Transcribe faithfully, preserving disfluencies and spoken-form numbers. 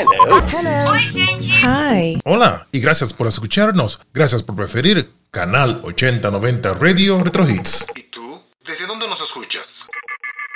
Hello. Hello. Oi, gente. Hi. Hola y gracias por escucharnos. Gracias por preferir Canal ochenta noventa Radio Retro Hits. ¿Y tú? ¿Desde dónde nos escuchas?